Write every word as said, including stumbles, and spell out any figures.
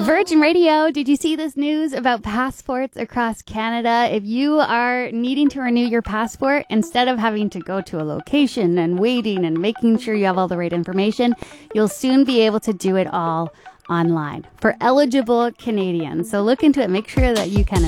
Virgin Radio, did you see this news about passports across Canada? If you are needing to renew your passport, instead of having to go to a location and waiting and making sure you have all the right information, you'll soon be able to do it all online for eligible Canadians. So look into it. Make sure that you can